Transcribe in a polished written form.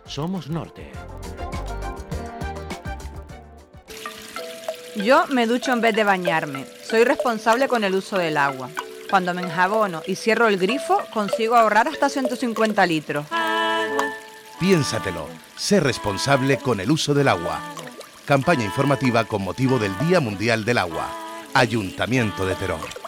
Somos Norte. Yo me ducho en vez de bañarme. Soy responsable con el uso del agua. Cuando me enjabono y cierro el grifo, consigo ahorrar hasta 150 litros. Piénsatelo. Sé responsable con el uso del agua. Campaña informativa con motivo del Día Mundial del Agua. Ayuntamiento de Teror.